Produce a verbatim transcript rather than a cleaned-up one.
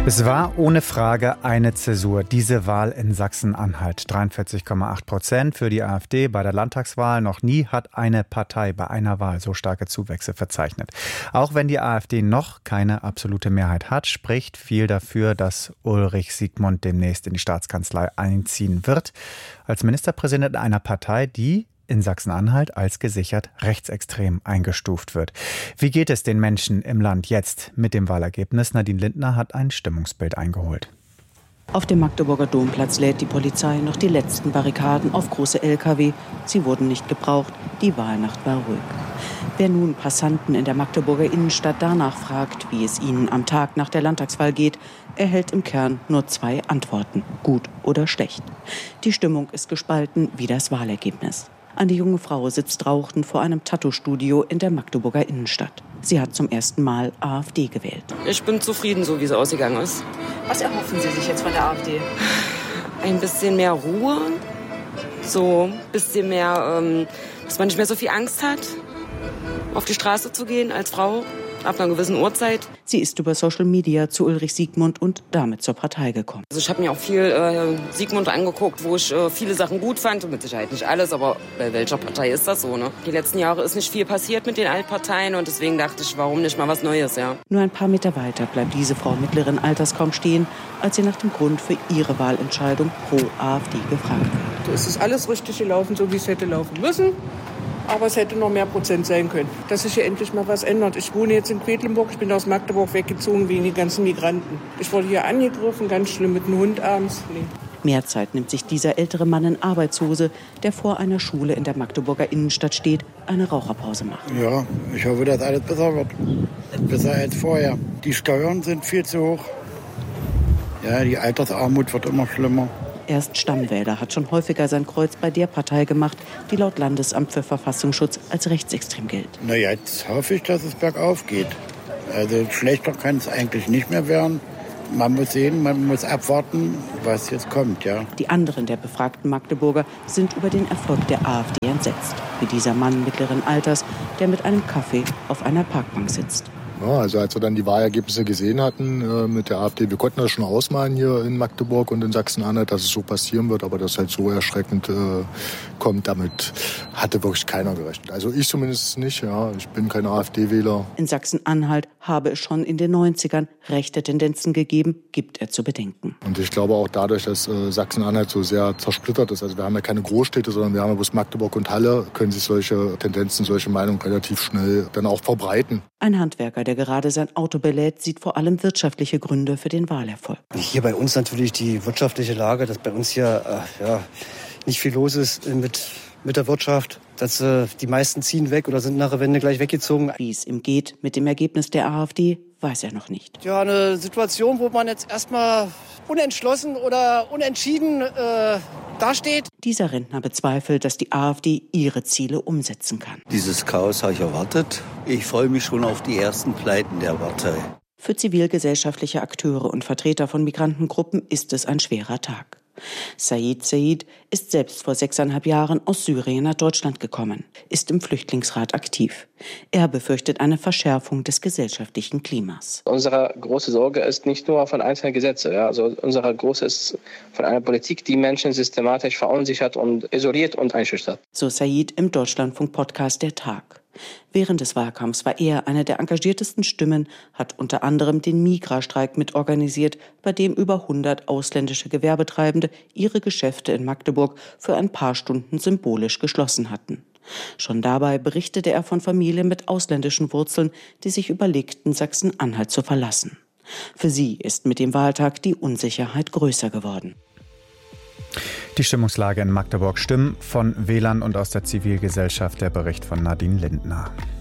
Es war ohne Frage eine Zäsur, diese Wahl in Sachsen-Anhalt. dreiundvierzig Komma acht Prozent für die AfD bei der Landtagswahl. Noch nie hat eine Partei bei einer Wahl so starke Zuwächse verzeichnet. Auch wenn die AfD noch keine absolute Mehrheit hat, spricht viel dafür, dass Ulrich Siegmund demnächst in die Staatskanzlei einziehen wird. Als Ministerpräsident einer Partei, die in Sachsen-Anhalt als gesichert rechtsextrem eingestuft wird. Wie geht es den Menschen im Land jetzt mit dem Wahlergebnis? Nadine Lindner hat ein Stimmungsbild eingeholt. Auf dem Magdeburger Domplatz lädt die Polizei noch die letzten Barrikaden auf große L K W. Sie wurden nicht gebraucht, die Wahlnacht war ruhig. Wer nun Passanten in der Magdeburger Innenstadt danach fragt, wie es ihnen am Tag nach der Landtagswahl geht, erhält im Kern nur zwei Antworten: gut oder schlecht. Die Stimmung ist gespalten wie das Wahlergebnis. Eine junge Frau sitzt rauchend vor einem Tattoo-Studio in der Magdeburger Innenstadt. Sie hat zum ersten Mal AfD gewählt. Ich bin zufrieden, so wie es ausgegangen ist. Was erhoffen Sie sich jetzt von der AfD? Ein bisschen mehr Ruhe, so ein bisschen mehr, ähm, dass man nicht mehr so viel Angst hat, auf die Straße zu gehen als Frau ab einer gewissen Uhrzeit. Sie ist über Social Media zu Ulrich Siegmund und damit zur Partei gekommen. Also ich habe mir auch viel äh, Siegmund angeguckt, wo ich äh, viele Sachen gut fand. Und mit Sicherheit nicht alles, aber bei welcher Partei ist das so, ne? Die letzten Jahre ist nicht viel passiert mit den Altparteien und deswegen dachte ich, warum nicht mal was Neues, ja. Nur ein paar Meter weiter bleibt diese Frau mittleren Alters kaum stehen, als sie nach dem Grund für ihre Wahlentscheidung pro AfD gefragt wird. Es ist alles richtig gelaufen, so wie es hätte laufen müssen. Aber es hätte noch mehr Prozent sein können, dass sich hier endlich mal was ändert. Ich wohne jetzt in Quedlinburg, ich bin aus Magdeburg weggezogen wegen den ganzen Migranten. Ich wurde hier angegriffen, ganz schlimm mit einem Hund abends. Nee. Mehr Zeit nimmt sich dieser ältere Mann in Arbeitshose, der vor einer Schule in der Magdeburger Innenstadt steht, eine Raucherpause macht. Ja, ich hoffe, dass alles besser wird. Besser als vorher. Die Steuern sind viel zu hoch. Ja, die Altersarmut wird immer schlimmer. Er ist Stammwähler, hat schon häufiger sein Kreuz bei der Partei gemacht, die laut Landesamt für Verfassungsschutz als rechtsextrem gilt. Na, jetzt hoffe ich, dass es bergauf geht. Also schlechter kann es eigentlich nicht mehr werden. Man muss sehen, man muss abwarten, was jetzt kommt, ja. Die anderen der befragten Magdeburger sind über den Erfolg der AfD entsetzt. Wie dieser Mann mittleren Alters, der mit einem Kaffee auf einer Parkbank sitzt. Ja, also als wir dann die Wahlergebnisse gesehen hatten äh, mit der AfD, wir konnten das schon ausmalen hier in Magdeburg und in Sachsen-Anhalt, dass es so passieren wird, aber dass es halt so erschreckend äh, kommt, damit hatte wirklich keiner gerechnet. Also ich zumindest nicht, ja, ich bin kein AfD-Wähler. In Sachsen-Anhalt habe es schon in den neunzigern rechte Tendenzen gegeben, gibt er zu bedenken. Und ich glaube auch dadurch, dass äh, Sachsen-Anhalt so sehr zersplittert ist, also wir haben ja keine Großstädte, sondern wir haben ja bloß Magdeburg und Halle, können sich solche Tendenzen, solche Meinungen relativ schnell dann auch verbreiten. Ein Handwerker, der gerade sein Auto belädt, sieht vor allem wirtschaftliche Gründe für den Wahlerfolg. Hier bei uns natürlich die wirtschaftliche Lage, dass bei uns hier äh, ja, nicht viel los ist mit, mit der Wirtschaft. Dass äh, die meisten ziehen weg oder sind nach der Wende gleich weggezogen. Wie es ihm geht mit dem Ergebnis der AfD, weiß er noch nicht. Ja, eine Situation, wo man jetzt erstmal unentschlossen oder unentschieden äh, dasteht. Dieser Rentner bezweifelt, dass die AfD ihre Ziele umsetzen kann. Dieses Chaos habe ich erwartet. Ich freue mich schon auf die ersten Pleiten der Partei. Für zivilgesellschaftliche Akteure und Vertreter von Migrantengruppen ist es ein schwerer Tag. Said Said ist selbst vor sechseinhalb Jahren aus Syrien nach Deutschland gekommen, ist im Flüchtlingsrat aktiv. Er befürchtet eine Verschärfung des gesellschaftlichen Klimas. Unsere große Sorge ist nicht nur von einzelnen Gesetzen, ja, also unsere große ist von einer Politik, die Menschen systematisch verunsichert und isoliert und einschüchtert. So Said im Deutschlandfunk-Podcast Der Tag. Während des Wahlkampfs war er eine der engagiertesten Stimmen, hat unter anderem den Migra-Streik mitorganisiert, bei dem über hundert ausländische Gewerbetreibende ihre Geschäfte in Magdeburg für ein paar Stunden symbolisch geschlossen hatten. Schon dabei berichtete er von Familien mit ausländischen Wurzeln, die sich überlegten, Sachsen-Anhalt zu verlassen. Für sie ist mit dem Wahltag die Unsicherheit größer geworden. Die Stimmungslage in Magdeburg, Stimmen von Wählern und aus der Zivilgesellschaft, der Bericht von Nadine Lindner.